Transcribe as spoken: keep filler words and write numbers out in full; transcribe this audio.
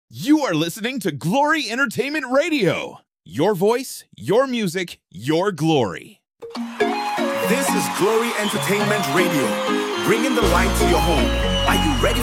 You are listening to Glory Entertainment Radio. Your voice, your music, your glory. This is Glory Entertainment Radio, bringing the light to your home. Are you ready